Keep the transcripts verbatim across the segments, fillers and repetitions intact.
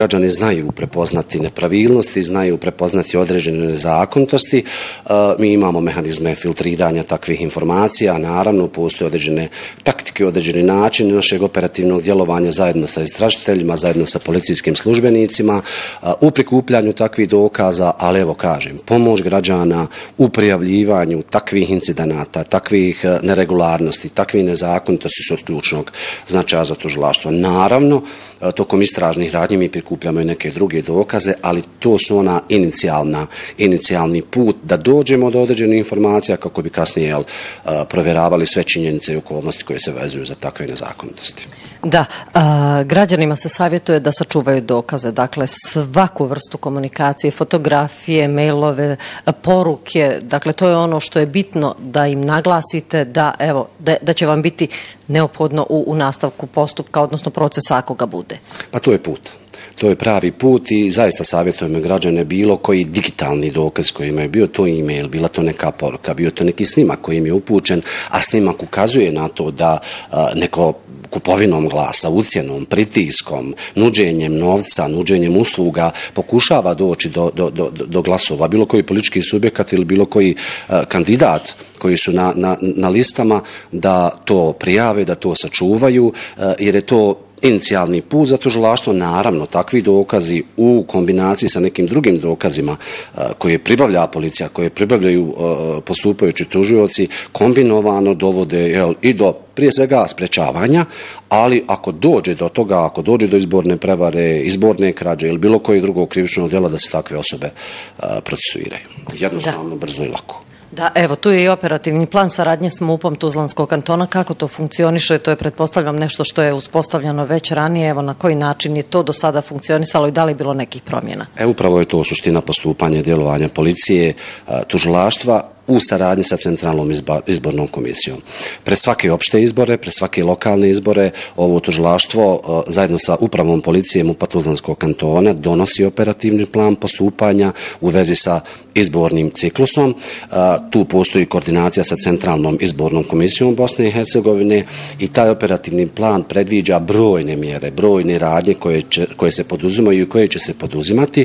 Građani znaju prepoznati nepravilnosti, znaju prepoznati određene nezakonitosti. Mi imamo mehanizme filtriranja takvih informacija, naravno postoje određene taktike, određeni načini našeg operativnog djelovanja zajedno sa istražiteljima, zajedno sa policijskim službenicima u prikupljanju takvih dokaza, ali evo kažem, pomoć građana u prijavljivanju takvih incidenata, takvih neregularnosti, takvih nezakonitosti su od ključnog značaja za tužilaštvo. Naravno, tokom istražnih radnji mi prikupljamo i neke druge dokaze, ali to su ona inicijalna, inicijalni put da dođemo do određenih informacija kako bi kasnije jel, provjeravali sve činjenice i okolnosti koje se vezuju za takve nezakonitosti. Da, a, građanima se savjetuje da sačuvaju dokaze, dakle svaku vrstu komunikacije, fotografije, mailove, poruke, dakle to je ono što je bitno da im naglasite da, evo, da, da će vam biti neophodno u, u nastavku postupka, odnosno procesa ako ga bude. Pa to je put. To je pravi put i zaista savjetujem građane bilo koji digitalni dokaz koji imaju, bio to e-mail, bila to neka poruka, bio to neki snimak koji im je upućen, a snimak ukazuje na to da a, neko kupovinom glasa, ucjenom, pritiskom, nuđenjem novca, nuđenjem usluga pokušava doći do, do, do, do glasova. Bilo koji politički subjekat ili bilo koji a, kandidat koji su na, na, na listama da to prijave, da to sačuvaju, a, jer je to inicijalni put za tužilaštvo. Naravno, takvi dokazi u kombinaciji sa nekim drugim dokazima koje pribavlja policija, koje pribavljaju postupajući tužioci, kombinovano dovode jel, i do prije svega sprečavanja, ali ako dođe do toga, ako dođe do izborne prevare, izborne krađe ili bilo koje drugog krivičnog djela da se takve osobe procesuiraju. Jednostavno, da. Brzo i lako. Da, evo, tu je i operativni plan saradnje s MUP-om Tuzlanskog kantona. Kako to funkcioniše? To je, pretpostavljam, nešto što je uspostavljeno već ranije. Evo, na koji način je to do sada funkcionisalo i da li je bilo nekih promjena? E, upravo je to suština postupanja i djelovanja policije, tužilaštva u saradnji sa Centralnom izbornom komisijom. Pred svake opšte izbore, pred svake lokalne izbore, ovo tužilaštvo zajedno sa upravom policije MUP-a Tuzlanskog kantona donosi operativni plan postupanja u vezi sa izbornim ciklusom. Tu postoji koordinacija sa Centralnom izbornom komisijom Bosne i Hercegovine i taj operativni plan predviđa brojne mjere, brojne radnje koje, će, koje se poduzimaju i koje će se poduzimati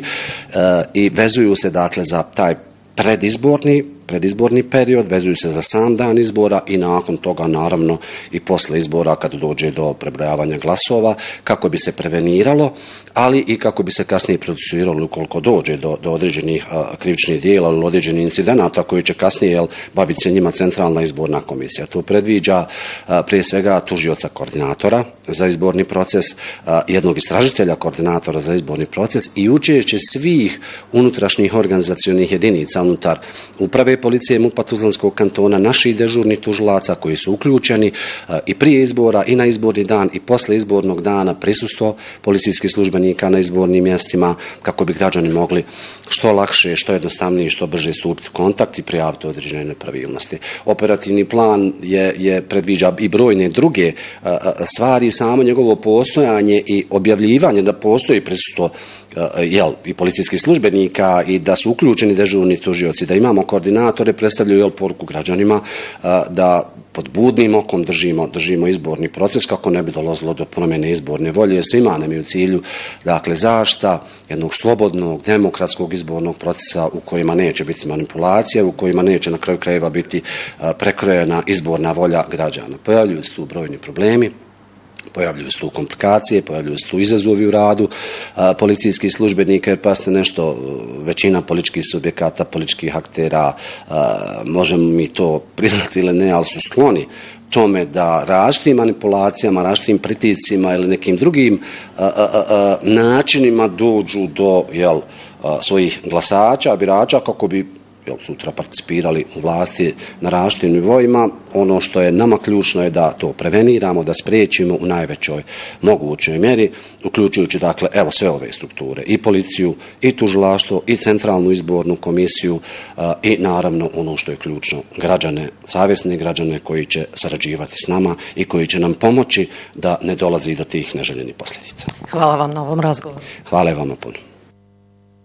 i vezuju se dakle za taj predizborni predizborni period, vezuju se za sam dan izbora i nakon toga naravno i posle izbora kad dođe do prebrojavanja glasova kako bi se preveniralo, ali i kako bi se kasnije procesuiralo ukoliko dođe do, do određenih a, krivičnih dijela ili određenih incidenata koji će kasnije jel, baviti se njima Centralna izborna komisija. To predviđa a, prije svega tužioca koordinatora za izborni proces, a, jednog istražitelja koordinatora za izborni proces i učešće svih unutrašnjih organizacionih jedinica unutar uprave policije MUP-a Tuzlanskog kantona, naših dežurnih tužilaca koji su uključeni i prije izbora i na izborni dan i posle izbornog dana, prisustvo policijskih službenika na izbornim mjestima kako bi građani mogli što lakše, što jednostavnije i što brže stupiti u kontakt i prijaviti određene nepravilnosti. Operativni plan je, je predviđa i brojne druge stvari, samo njegovo postojanje i objavljivanje da postoji prisustvo jel, i policijskih službenika i da su uključeni dežurni tužioci, da imamo koordinatore, predstavljaju jel, poruku građanima da pod budnim okom držimo, držimo izborni proces kako ne bi dolazilo do promjene izborne volje, jer svima nam je u cilju dakle, zaštita jednog slobodnog, demokratskog izbornog procesa u kojima neće biti manipulacija, u kojima neće na kraju krajeva biti prekrojena izborna volja građana. Pojavljuju se tu brojni problemi, pojavljuju se tu komplikacije, pojavljuju se tu izazovi u radu a, policijskih službenika, jer pasite nešto, većina političkih subjekata, političkih aktera, a, možemo mi to priznati ili ne, ali su skloni tome da različitim manipulacijama, različitim pritiscima ili nekim drugim a, a, a, načinima dođu do jel, a, svojih glasača, birača, kako bi jel, sutra participirali u vlasti na različitim nivoima. Ono što je nama ključno je da to preveniramo, da spriječimo u najvećoj mogućoj mjeri, uključujući dakle evo sve ove strukture, i policiju, i tužilaštvo, i Centralnu izbornu komisiju a, i naravno ono što je ključno, građane, savjesne građane koji će sarađivati s nama i koji će nam pomoći da ne dolazi do tih neželjenih posljedica. Hvala vam na ovom razgovoru. Hvala vam puno.